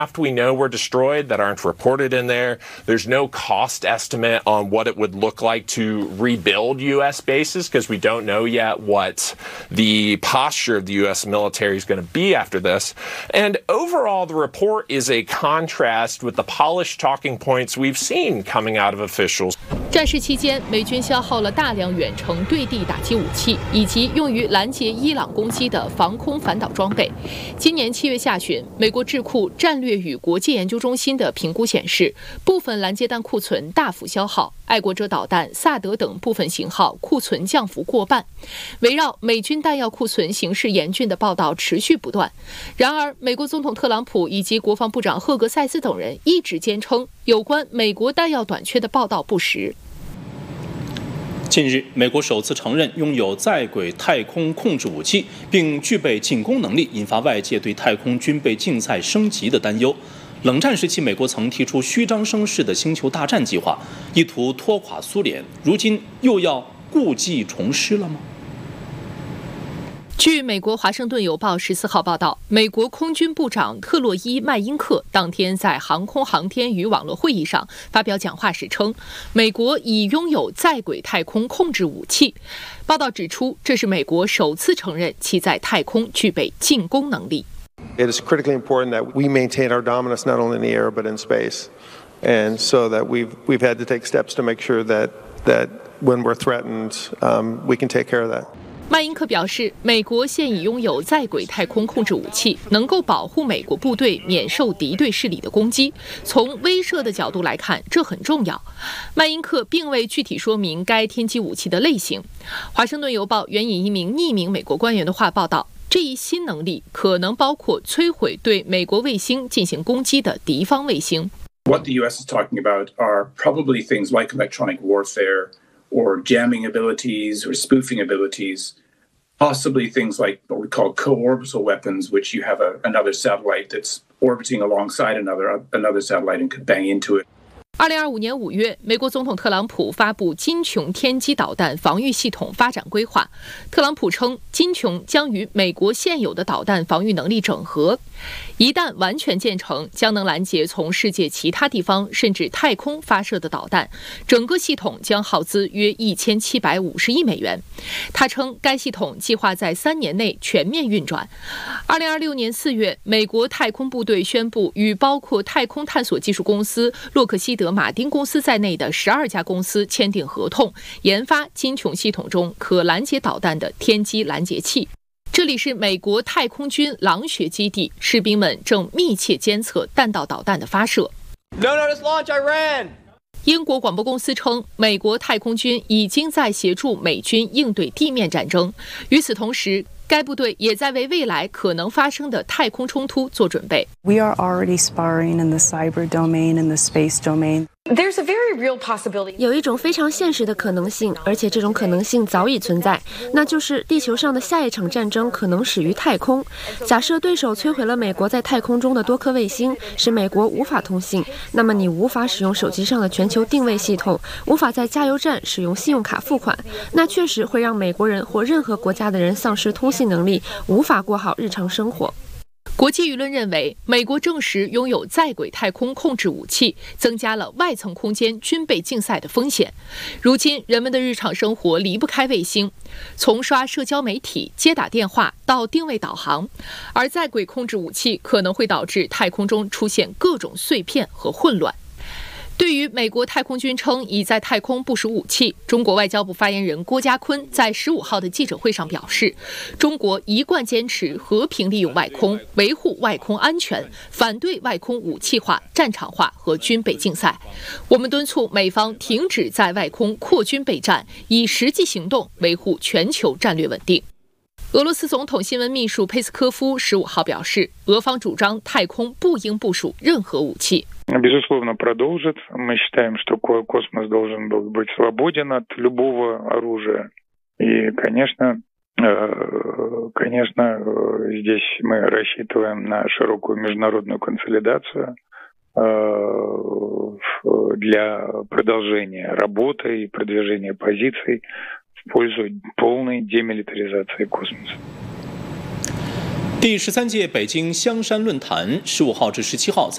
we know were destroyed that aren't reported in there. There's no cost estimate on what it would look like to rebuild U.S. bases because we don't know yet what the posture of the U.S. military is going to be after this. And overall, the report is a contrast with the polished talking points we've seen coming out of officials. 战事期间，美军消耗了大量远程对地打击武器，以及用于拦截伊朗攻击的防空反导装备。今年7月下旬，美国智库战略与国际研究中心的评估显示，部分拦截弹库存大幅消耗，爱国者导弹、萨德等部分型号库存降幅过半。围绕美军弹药库存形势严峻的报道持续不断。然而，美国总统特朗普以及国防部长赫格塞斯等人一直坚称，有关美国弹药短缺的报道不实。 近日，美国首次承认拥有在轨太空控制武器，并具备进攻能力，引发外界对太空军备竞赛升级的担忧。冷战时期，美国曾提出虚张声势的星球大战计划，意图拖垮苏联，如今又要故技重施了吗？ 据美国《华盛顿邮报》14号报道，美国空军部长特洛伊·麦因克当天在航空航天与网络会议上发表讲话时称，美国已拥有在轨太空控制武器。报道指出，这是美国首次承认其在太空具备进攻能力。 It is critically important that we maintain our dominance not only in the air but in space, and so that we've had to take steps to make sure that when we're threatened, we can take care of that. 麦因克表示，美国现已拥有在轨太空控制武器，能够保护美国部队免受敌对势力的攻击。从威慑的角度来看，这很重要。麦因克并未具体说明该天基武器的类型。华盛顿邮报援引一名匿名美国官员的话报道，这一新能力可能包括摧毁对美国卫星进行攻击的敌方卫星。 What the U.S. is talking about are probably things like electronic warfare or jamming abilities or spoofing abilities. Possibly things like what we call co-orbital weapons, which you have another satellite that's orbiting alongside another satellite and could bang into it. 2025年5月，美国总统特朗普发布金琼天基导弹防御系统发展规划。特朗普称，金琼将与美国现有的导弹防御能力整合，一旦完全建成，将能拦截从世界其他地方甚至太空发射的导弹。整个系统将耗资约1750亿美元。他称，该系统计划在3年内全面运转。2026年4月，美国太空部队宣布与包括太空探索技术公司洛克希德马丁公司在内的12家公司签订合同，研发金琼系统中可拦截导弹的天基拦截器。这里是美国太空军狼穴基地，士兵们正密切监测弹道导弹的发射。 No notice launch, Iran. 英国广播公司称，美国太空军已经在协助美军应对地面战争。与此同时，该部队也在为未来可能发生的太空冲突做准备。 We are already sparring in the cyber domain and the space domain. There's a very real possibility. 有一种非常现实的可能性，而且这种可能性早已存在，那就是地球上的下一场战争可能始于太空。假设对手摧毁了美国在太空中的多颗卫星，使美国无法通信，那么你无法使用手机上的全球定位系统，无法在加油站使用信用卡付款，那确实会让美国人或任何国家的人丧失通信能力，无法过好日常生活。 国际舆论认为，美国证实拥有在轨太空控制武器，增加了外层空间军备竞赛的风险。如今，人们的日常生活离不开卫星，从刷社交媒体、接打电话到定位导航，而在轨控制武器可能会导致太空中出现各种碎片和混乱。对于美国太空军称已在太空部署武器，中国外交部发言人郭家坤在15号的记者会上表示，中国一贯坚持和平利用外空，维护外空安全，反对外空武器化、战场化和军备竞赛。我们敦促美方停止在外空扩军备战，以实际行动维护全球战略稳定。俄罗斯总统新闻秘书佩斯科夫15号表示，俄方主张太空不应部署任何武器。 Безусловно, продолжит. Мы считаем, что космос должен был быть свободен от любого оружия. И, конечно, здесь мы рассчитываем на широкую международную консолидацию для продолжения работы и продвижения позиций в пользу полной демилитаризации космоса. 第13届北京香山论坛15号至17号在